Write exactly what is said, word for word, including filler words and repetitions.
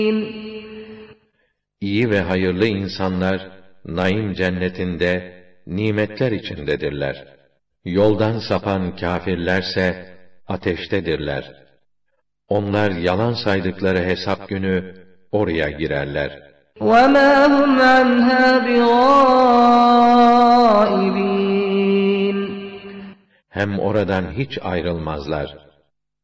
İyi ve hayırlı insanlar, naim cennetinde, nimetler içindedirler. Yoldan sapan kâfirlerse, ateştedirler. Onlar yalan saydıkları hesap günü, oraya girerler. وَمَا هُمْ عَنْهَا بِغَائِبِينَ Hem oradan hiç ayrılmazlar.